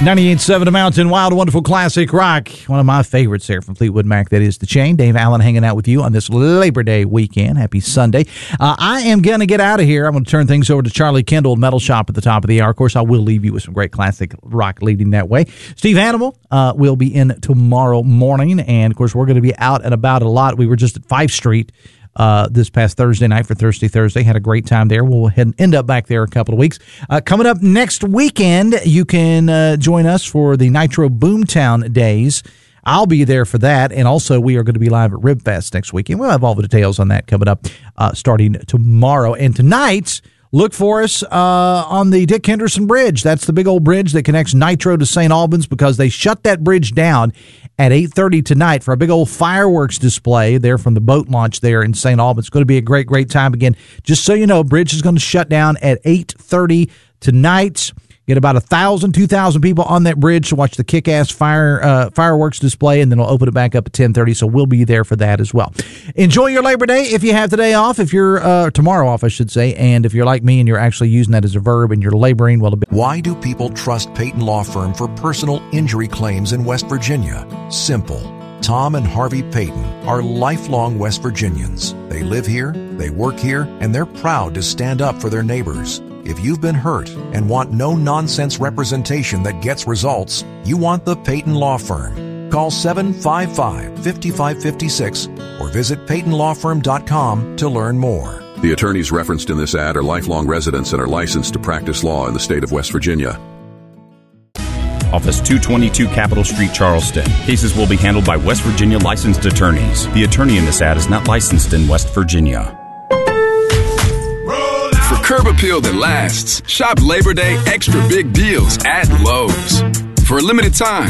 98.7 The Mountain, Wild, Wonderful Classic Rock. One of my favorites there from Fleetwood Mac, that is The Chain. Dave Allen hanging out with you on this Labor Day weekend. Happy Sunday. I am going to get out of here. I'm going to turn things over to Charlie Kendall, Metal Shop, at the top of the hour. Of course, I will leave you with some great classic rock leading that way. Steve Hannibal will be in tomorrow morning, and, of course, we're going to be out and about a lot. We were just at 5th Street this past Thursday night for Thirsty Thursday. Had a great time there. We'll end up back there a couple of weeks. Coming up next weekend, you can join us for the Nitro Boomtown Days. I'll be there for that, and also we are going to be live at Ribfest next weekend. We'll have all the details on that coming up starting tomorrow. And tonight, look for us on the Dick Henderson Bridge. That's the big old bridge that connects Nitro to St. Albans, because they shut that bridge down at 8:30 tonight for a big old fireworks display there from the boat launch there in St. Albans. It's going to be a great, great time. Again, just so you know, bridge is going to shut down at 8:30 tonight. Get about 1,000, 2,000 people on that bridge to watch the kick-ass fireworks display, and then we'll open it back up at 10:30, so we'll be there for that as well. Enjoy your Labor Day if you have today off, if you're tomorrow off, I should say, and if you're like me and you're actually using that as a verb and you're laboring, well... Why do people trust Peyton Law Firm for personal injury claims in West Virginia? Simple. Tom and Harvey Peyton are lifelong West Virginians. They live here, they work here, and they're proud to stand up for their neighbors. If you've been hurt and want no-nonsense representation that gets results, you want the Peyton Law Firm. Call 755-5556 or visit PeytonLawFirm.com to learn more. The attorneys referenced in this ad are lifelong residents and are licensed to practice law in the state of West Virginia. Office 222 Capitol Street, Charleston. Cases will be handled by West Virginia licensed attorneys. The attorney in this ad is not licensed in West Virginia. For curb appeal that lasts, shop Labor Day extra big deals at Lowe's. For a limited time,